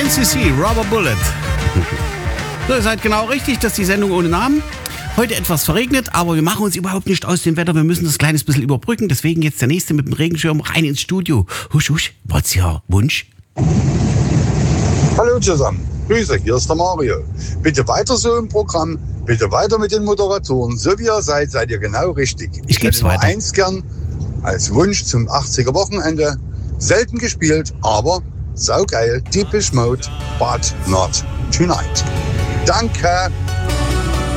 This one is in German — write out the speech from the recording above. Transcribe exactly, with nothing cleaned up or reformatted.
N C C, Rubber Bullet. So, ihr seid genau richtig, das ist die Sendung ohne Namen. Heute etwas verregnet, aber wir machen uns überhaupt nicht aus dem Wetter. Wir müssen das kleines bisschen überbrücken. Deswegen jetzt der Nächste mit dem Regenschirm rein ins Studio. Husch, husch, what's your Wunsch? Hallo zusammen, Grüße, hier ist der Mario. Bitte weiter so im Programm, bitte weiter mit den Moderatoren. So wie ihr seid, seid ihr genau richtig. Ich geb's hätte nur weiter. eins gern als Wunsch zum achtziger Wochenende. Selten gespielt, aber saugeil. Depeche Mode, but not tonight. Danke.